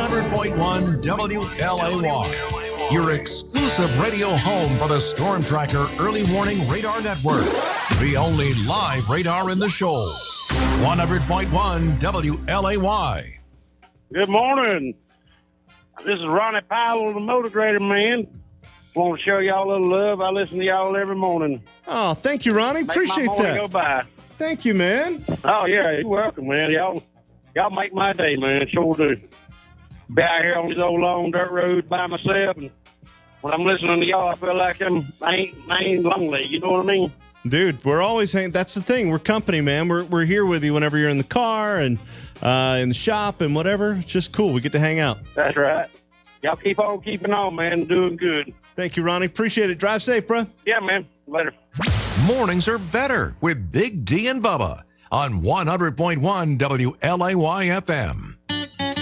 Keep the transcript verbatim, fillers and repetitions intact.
hundred point one W L A Y, your exclusive radio home for the Storm Tracker Early Warning Radar Network, the only live radar in the Shoals. one hundred point one W L A Y. Good morning. This is Ronnie Powell, the Motor Grader Man. Want to show y'all a little love. I listen to y'all every morning. Oh, thank you, Ronnie. Make Appreciate my morning that. Go by. Thank you, man. Oh yeah, you're welcome, man. Y'all, y'all make my day, man. Sure do. Be out here on these old long dirt roads by myself, and when I'm listening to y'all, I feel like I'm I ain't I ain't lonely. You know what I mean? Dude, we're always hanging. That's the thing. We're company, man. We're we're here with you whenever you're in the car and uh, in the shop and whatever. It's just cool. We get to hang out. That's right. Y'all keep on keeping on, man. Doing good. Thank you, Ronnie. Appreciate it. Drive safe, bro. Yeah, man. Later. Mornings are better with Big D and Bubba on one hundred point one W L A Y F M.